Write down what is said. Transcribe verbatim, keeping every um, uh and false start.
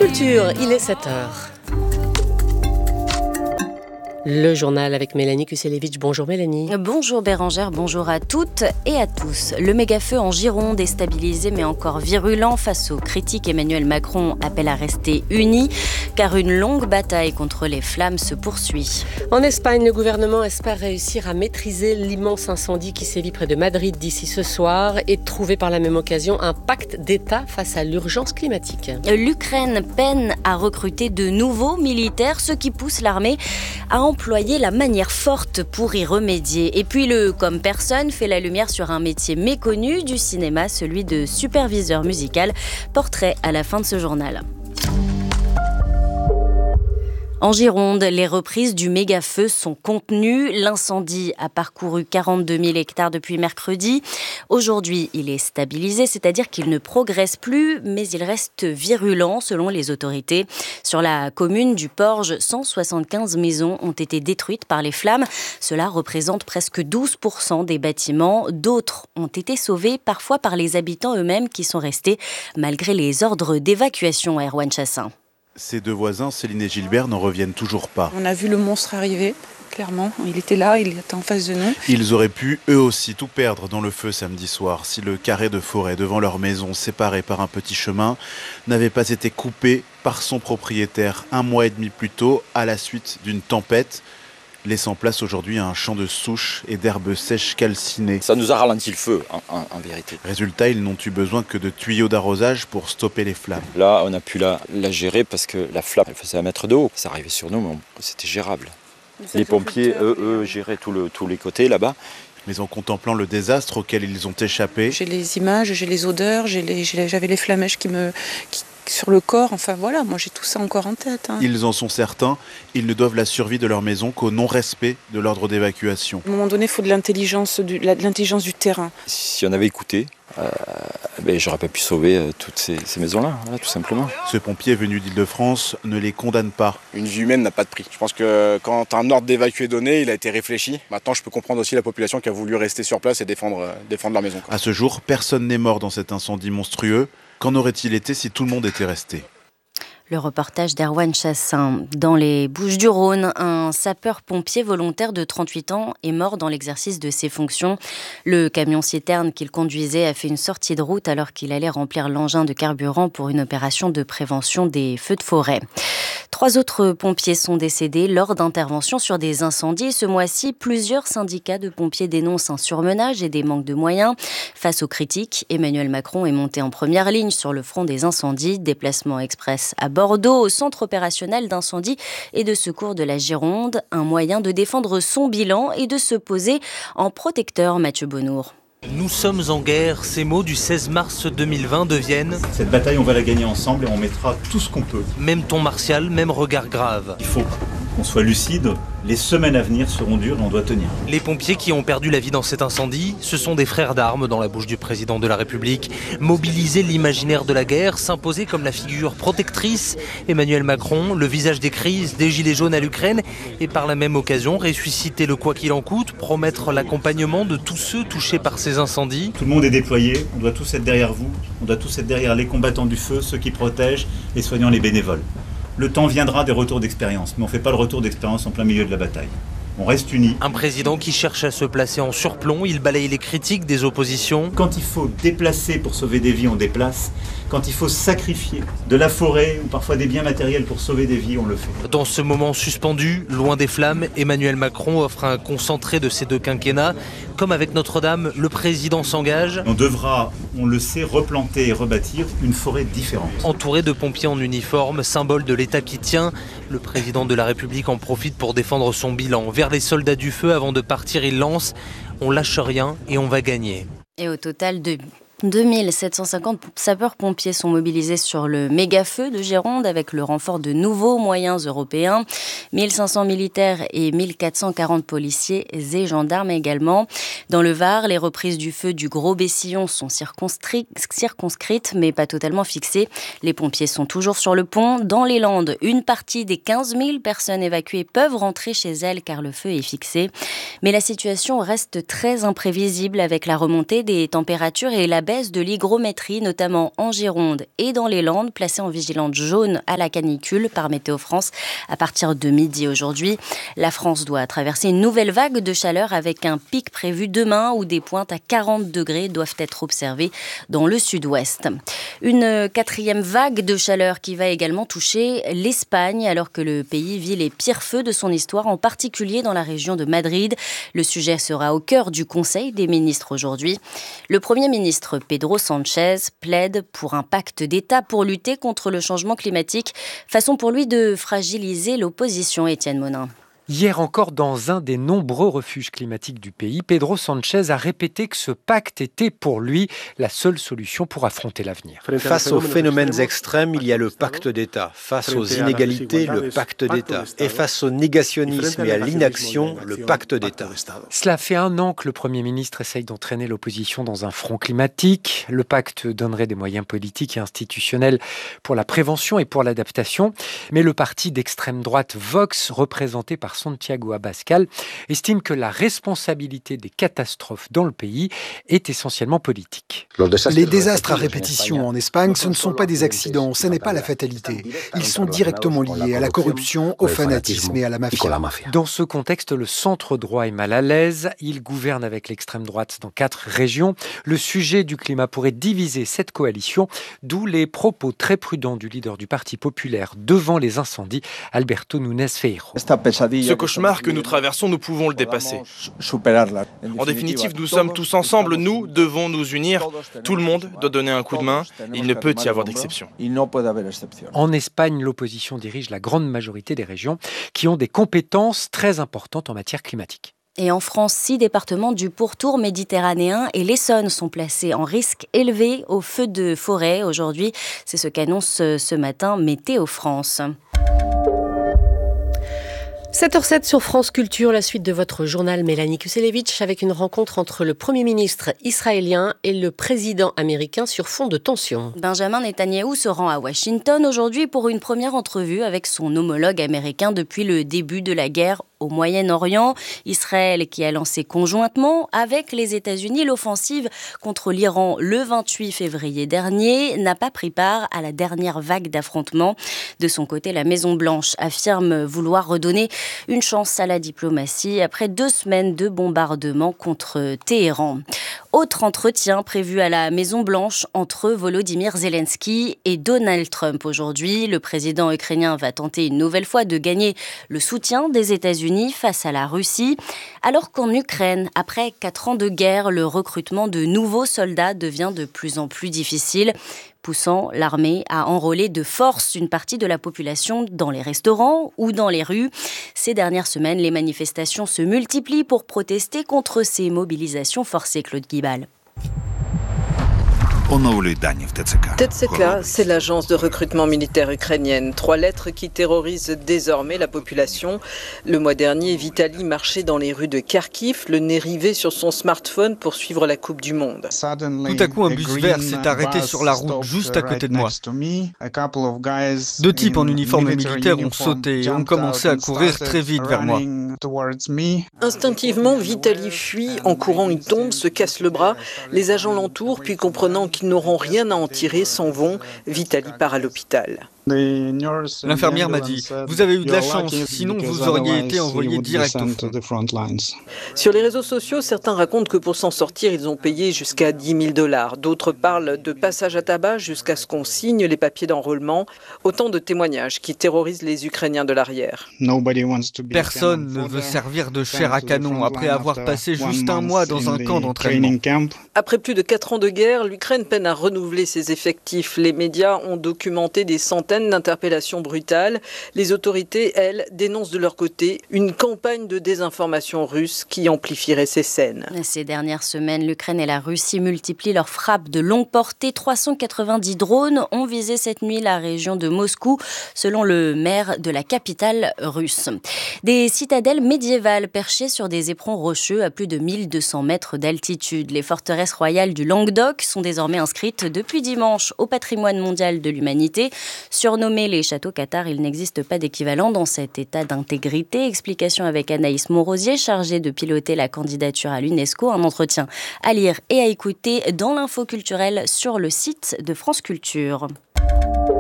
Culture, il est sept heures. Le journal avec Mélanie Kuselevich. Bonjour Mélanie. Bonjour Bérangère, bonjour à toutes et à tous. Le méga-feu en Gironde, déstabilisé mais encore virulent face aux critiques, Emmanuel Macron appelle à rester unis car une longue bataille contre les flammes se poursuit. En Espagne, le gouvernement espère réussir à maîtriser l'immense incendie qui sévit près de Madrid d'ici ce soir et trouver par la même occasion un pacte d'État face à l'urgence climatique. L'Ukraine peine à recruter de nouveaux militaires, ce qui pousse l'armée à employer la manière forte pour y remédier. Et puis le Comme personne fait la lumière sur un métier méconnu du cinéma, celui de superviseur musical. Portrait à la fin de ce journal. En Gironde, les reprises du méga-feu sont contenues. L'incendie a parcouru quarante-deux mille hectares depuis mercredi. Aujourd'hui, il est stabilisé, c'est-à-dire qu'il ne progresse plus, mais il reste virulent selon les autorités. Sur la commune du Porge, cent soixante-quinze maisons ont été détruites par les flammes. Cela représente presque douze pour cent des bâtiments. D'autres ont été sauvés, parfois par les habitants eux-mêmes qui sont restés malgré les ordres d'évacuation à Erwan Chassin. Ces deux voisins, Céline et Gilbert, n'en reviennent toujours pas. On a vu le monstre arriver, clairement. Il était là, il était en face de nous. Ils auraient pu, eux aussi, tout perdre dans le feu samedi soir si le carré de forêt devant leur maison, séparé par un petit chemin, n'avait pas été coupé par son propriétaire un mois et demi plus tôt à la suite d'une tempête, laissant place aujourd'hui à un champ de souches et d'herbes sèches calcinées. Ça nous a ralenti le feu, en, en, en vérité. Résultat, ils n'ont eu besoin que de tuyaux d'arrosage pour stopper les flammes. Là, on a pu la, la gérer parce que la flamme, elle faisait un mètre de haut. Ça arrivait sur nous, mais on, c'était gérable. Les pompiers, eux, eux, géraient tout le, tous les côtés là-bas. Mais en contemplant le désastre auquel ils ont échappé... J'ai les images, j'ai les odeurs, j'ai les, j'ai, j'avais les flamèches qui me... Qui... sur le corps, enfin voilà, moi j'ai tout ça encore en tête. Hein. Ils en sont certains, ils ne doivent la survie de leur maison qu'au non-respect de l'ordre d'évacuation. À un moment donné, il faut de l'intelligence du, de l'intelligence du terrain. Si on avait écouté, euh, ben, j'aurais pas pu sauver euh, toutes ces, ces maisons-là, voilà, tout simplement. Ce pompier venu d'Île-de-France ne les condamne pas. Une vie humaine n'a pas de prix. Je pense que quand un ordre d'évacuer est donné, il a été réfléchi. Maintenant, je peux comprendre aussi la population qui a voulu rester sur place et défendre, euh, défendre leur maison. Quoi. À ce jour, personne n'est mort dans cet incendie monstrueux. Qu'en aurait-il été si tout le monde était resté ? Le reportage d'Erwan Chassin. Dans les Bouches-du-Rhône, un sapeur-pompier volontaire de trente-huit ans est mort dans l'exercice de ses fonctions. Le camion-citerne qu'il conduisait a fait une sortie de route alors qu'il allait remplir l'engin de carburant pour une opération de prévention des feux de forêt. Trois autres pompiers sont décédés lors d'interventions sur des incendies. Ce mois-ci, plusieurs syndicats de pompiers dénoncent un surmenage et des manques de moyens. Face aux critiques, Emmanuel Macron est monté en première ligne sur le front des incendies. Déplacement express à Bordeaux, au centre opérationnel d'incendie et de secours de la Gironde. Un moyen de défendre son bilan et de se poser en protecteur, Mathieu Bonnour. Nous sommes en guerre, ces mots du seize mars deux mille vingt deviennent... Cette bataille, on va la gagner ensemble et on mettra tout ce qu'on peut. Même ton martial, même regard grave. Il faut qu'on soit lucide, les semaines à venir seront dures et on doit tenir. Les pompiers qui ont perdu la vie dans cet incendie, ce sont des frères d'armes dans la bouche du président de la République. Mobiliser l'imaginaire de la guerre, s'imposer comme la figure protectrice, Emmanuel Macron, le visage des crises, des gilets jaunes à l'Ukraine, et par la même occasion ressusciter le quoi qu'il en coûte, promettre l'accompagnement de tous ceux touchés par ces incendies. Tout le monde est déployé, on doit tous être derrière vous, on doit tous être derrière les combattants du feu, ceux qui protègent, les soignants, les bénévoles. Le temps viendra des retours d'expérience, mais on ne fait pas le retour d'expérience en plein milieu de la bataille. On reste unis. Un président qui cherche à se placer en surplomb, il balaye les critiques des oppositions. Quand il faut déplacer pour sauver des vies, on déplace. Quand il faut sacrifier de la forêt ou parfois des biens matériels pour sauver des vies, on le fait. Dans ce moment suspendu, loin des flammes, Emmanuel Macron offre un concentré de ces deux quinquennats. Comme avec Notre-Dame, le président s'engage. On devra, on le sait, replanter et rebâtir une forêt différente. Entouré de pompiers en uniforme, symbole de l'État qui tient, le président de la République en profite pour défendre son bilan. Vers les soldats du feu, avant de partir, il lance « On lâche rien et on va gagner ». Et au total, de deux mille sept cent cinquante sapeurs-pompiers sont mobilisés sur le méga-feu de Gironde avec le renfort de nouveaux moyens européens. mille cinq cents militaires et mille quatre cent quarante policiers et gendarmes également. Dans le Var, les reprises du feu du Gros Bessillon sont circonscrites mais pas totalement fixées. Les pompiers sont toujours sur le pont. Dans les Landes, une partie des quinze mille personnes évacuées peuvent rentrer chez elles car le feu est fixé. Mais la situation reste très imprévisible avec la remontée des températures et la baisse de l'hygrométrie, notamment en Gironde et dans les Landes, placées en vigilance jaune à la canicule par Météo France à partir de midi aujourd'hui. La France doit traverser une nouvelle vague de chaleur avec un pic prévu demain où des pointes à quarante degrés doivent être observées dans le sud-ouest. Une quatrième vague de chaleur qui va également toucher l'Espagne alors que le pays vit les pires feux de son histoire, en particulier dans la région de Madrid. Le sujet sera au cœur du Conseil des ministres aujourd'hui. Le Premier ministre Pedro Sánchez plaide pour un pacte d'État pour lutter contre le changement climatique, façon pour lui de fragiliser l'opposition. Étienne Monin. Hier encore, dans un des nombreux refuges climatiques du pays, Pedro Sánchez a répété que ce pacte était pour lui la seule solution pour affronter l'avenir. Face aux phénomènes extrêmes, il y a le pacte d'État. Face aux inégalités, le pacte d'État. Et face au négationnisme et à l'inaction, le pacte d'État. Cela fait un an que le Premier ministre essaye d'entraîner l'opposition dans un front climatique. Le pacte donnerait des moyens politiques et institutionnels pour la prévention et pour l'adaptation. Mais le parti d'extrême droite Vox, représenté par Santiago Abascal, estime que la responsabilité des catastrophes dans le pays est essentiellement politique. Les désastres à répétition en Espagne, ce ne sont pas des accidents, ce n'est pas la fatalité. Ils sont directement liés à la corruption, au fanatisme et à la mafia. Dans ce contexte, le centre droit est mal à l'aise. Il gouverne avec l'extrême droite dans quatre régions. Le sujet du climat pourrait diviser cette coalition, d'où les propos très prudents du leader du Parti populaire devant les incendies, Alberto Núñez Feijóo. Ce cauchemar que nous traversons, nous pouvons le dépasser. En définitive, nous sommes tous ensemble, nous devons nous unir. Tout le monde doit donner un coup de main. Il ne peut y avoir d'exception. En Espagne, l'opposition dirige la grande majorité des régions qui ont des compétences très importantes en matière climatique. Et en France, six départements du pourtour méditerranéen et l'Essonne sont placés en risque élevé au feu de forêt aujourd'hui. C'est ce qu'annonce ce matin Météo France. sept heures zéro sept sur France Culture, la suite de votre journal Mélanie Kuselevitch avec une rencontre entre le Premier ministre israélien et le président américain sur fond de tension. Benjamin Netanyahou se rend à Washington aujourd'hui pour une première entrevue avec son homologue américain depuis le début de la guerre au Moyen-Orient. Israël qui a lancé conjointement avec les États-Unis l'offensive contre l'Iran le vingt-huit février dernier n'a pas pris part à la dernière vague d'affrontements. De son côté, la Maison-Blanche affirme vouloir redonner une chance à la diplomatie après deux semaines de bombardements contre Téhéran. Autre entretien prévu à la Maison-Blanche entre Volodymyr Zelensky et Donald Trump aujourd'hui. Le président ukrainien va tenter une nouvelle fois de gagner le soutien des États-Unis face à la Russie. Alors qu'en Ukraine, après quatre ans de guerre, le recrutement de nouveaux soldats devient de plus en plus difficile, poussant l'armée à enrôler de force une partie de la population dans les restaurants ou dans les rues. Ces dernières semaines, les manifestations se multiplient pour protester contre ces mobilisations forcées. Claude Guibal. T C K, c'est l'agence de recrutement militaire ukrainienne. Trois lettres qui terrorisent désormais la population. Le mois dernier, Vitali marchait dans les rues de Kharkiv, le nez rivé sur son smartphone pour suivre la Coupe du Monde. Tout à coup, un bus vert s'est arrêté sur la route juste à côté de moi. Deux types en uniforme militaire ont sauté et ont commencé à courir très vite vers moi. Instinctivement, Vitali fuit. En courant, il tombe, se casse le bras. Les agents l'entourent, puis comprenant qu'il qu'ils n'auront rien à en tirer, s'en vont. Vitali part à l'hôpital. L'infirmière m'a dit « Vous avez eu de la chance, sinon vous auriez été envoyé direct au front ». Sur les réseaux sociaux, certains racontent que pour s'en sortir, ils ont payé jusqu'à dix mille dollars. D'autres parlent de passage à tabac jusqu'à ce qu'on signe les papiers d'enrôlement. Autant de témoignages qui terrorisent les Ukrainiens de l'arrière. Personne ne veut servir de chair à canon après avoir passé juste un mois dans un camp d'entraînement. Après plus de quatre ans de guerre, l'Ukraine peine à renouveler ses effectifs. Les médias ont documenté des centaines d'interpellations brutales. Les autorités, elles, dénoncent de leur côté une campagne de désinformation russe qui amplifierait ces scènes. Ces dernières semaines, l'Ukraine et la Russie multiplient leurs frappes de longue portée. trois cent quatre-vingt-dix drones ont visé cette nuit la région de Moscou, selon le maire de la capitale russe. Des citadelles médiévales perchées sur des éperons rocheux à plus de mille deux cents mètres d'altitude. Les forteresses royales du Languedoc sont désormais inscrites depuis dimanche au patrimoine mondial de l'humanité. Surnommés les châteaux cathares, il n'existe pas d'équivalent dans cet état d'intégrité. Explication avec Anaïs Monrosier, chargée de piloter la candidature à l'UNESCO. Un entretien à lire et à écouter dans l'info culturelle sur le site de France Culture.